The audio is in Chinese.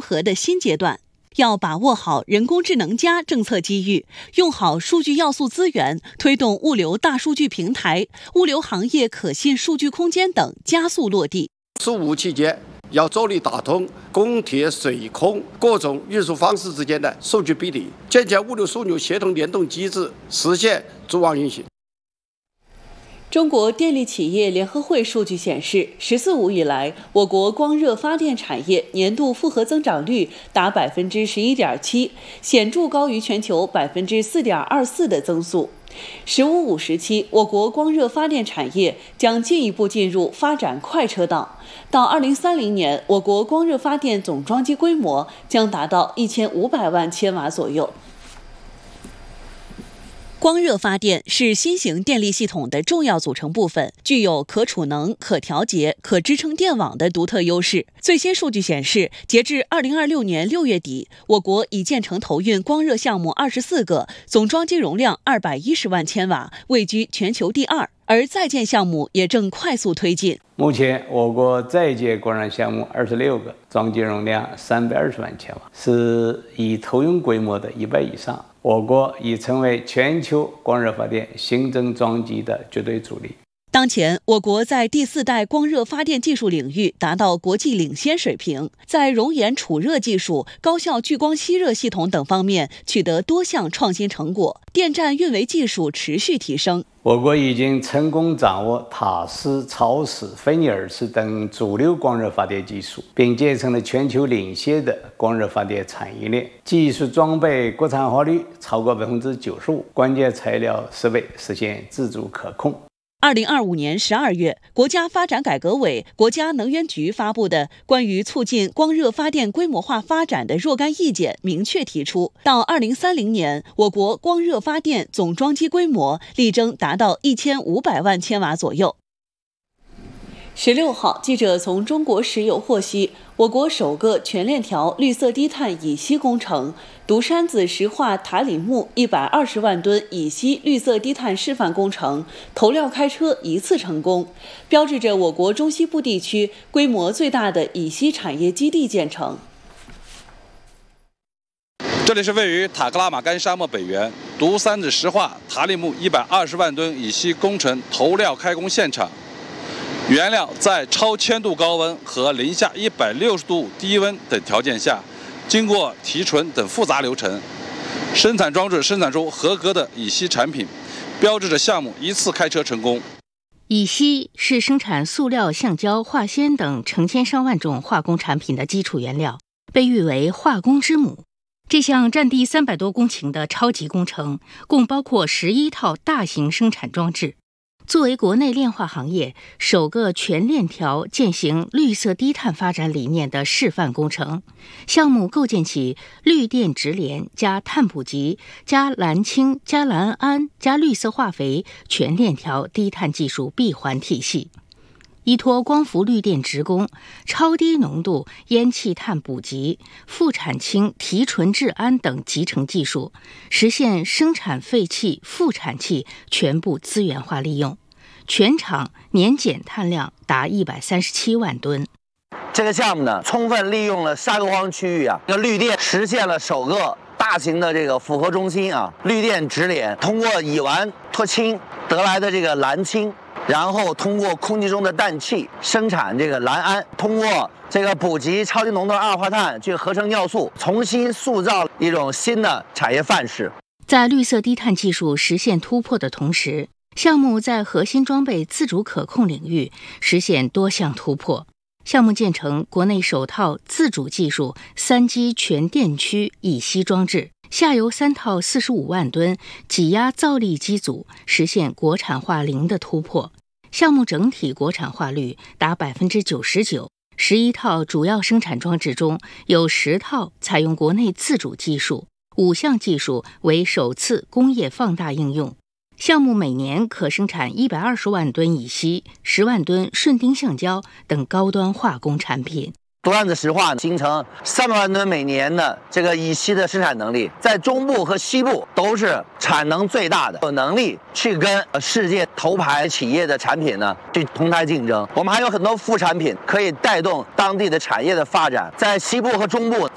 合的新阶段。要把握好人工智能+政策机遇，用好数据要素资源，推动物流大数据平台、物流行业可信数据空间等加速落地。 15期间，要着力打通公铁、水空各种运输方式之间的数据壁垒，建设物流枢纽协同联动机制，实现组网运行。 中国电力企业联合会数据显示，“14五”以来，我国光热发电产业年度复合增长率达11.7%，显著高于全球4.24%的增速。“15五”时期，我国光热发电产业将进一步进入发展快车道。到2030年，我国光热发电总装机规模将达到1500万千瓦左右。光热发电是新型电力系统的重要组成部分，具有可储能、可调节、可支撑电网的独特优势。最新数据显示，截至2026年6月底，我国已建成投运光热项目24个，总装机容量210万千瓦，位居全球第2。而在建项目也正快速推进。 目前，我国在建光热项目26个，装机容量320万千瓦，是已投运规模的1倍以上。我国已成为全球光热发电新增装机的绝对主力。 当前，我国在第4代光热发电技术领域达到国际领先水平，在熔岩储热技术、高效聚光吸热系统等方面取得多项创新成果，电站运维技术持续提升。 我国已经成功掌握塔斯、超视、菲涅尔斯等主流光热发电技术，并建成了全球领先的光热发电产业链，技术装备国产化率超过95%，关键材料设备实现自主可控。 2025年12月，国家发展改革委、国家能源局发布的关于促进光热发电规模化发展的若干意见明确提出，到2030年，我国光热发电总装机规模力争达到1500万千瓦左右。16号，记者从中国石油获悉，我国首个全链条绿色低碳乙烯工程独山子石化塔里木120万吨乙烯绿色低碳示范工程投料开车一次成功，标志着我国中西部地区规模最大的乙烯产业基地建成。 这里是位于塔克拉玛干沙漠北缘独山子石化塔里木120万吨乙烯工程投料开工现场。原料在超1000度高温和零下160度低温等条件下，经过提纯等复杂流程，生产装置生产出合格的乙烯产品，标志着项目一次开车成功。 乙烯是生产塑料、橡胶、化纤等成千上万种化工产品的基础原料，被誉为化工之母。这项占地300多公顷的超级工程，共包括11套大型生产装置。作为国内炼化行业首个全链条践行绿色低碳发展理念的示范工程，项目构建起绿电直联加碳捕集加蓝氢加蓝氨加绿色化肥全链条低碳技术闭环体系，依托光伏绿电直供、超低浓度烟气碳捕集、副产氢提纯制氨等集成技术，实现生产废气、副产气全部资源化利用，全厂年减碳量达137万吨。 这个项目呢，充分利用了沙沟荒区域绿电实现了首个大型的这个复合中心绿电直联，通过乙烷脱氢得来的这个蓝氢，然后通过空气中的氮气生产这个蓝氨，通过这个捕集超低浓度二氧化碳去合成尿素，重新塑造一种新的产业范式。 在绿色低碳技术实现突破的同时，项目在核心装备自主可控领域实现多项突破。项目建成国内首套自主技术3机全电驱乙烯装置，下游3套45万吨挤压造粒机组，实现国产化零的突破。项目整体国产化率达99%，11套主要生产装置中有10套采用国内自主技术，5项技术为首次工业放大应用。项目每年可生产120万吨乙烯、10万吨顺丁橡胶等高端化工产品。 独山子石化形成300万吨每年的这个乙烯的生产能力，在中部和西部都是产能最大的，有能力去跟世界头牌企业的产品呢去同台竞争。我们还有很多副产品可以带动当地的产业的发展，在西部和中部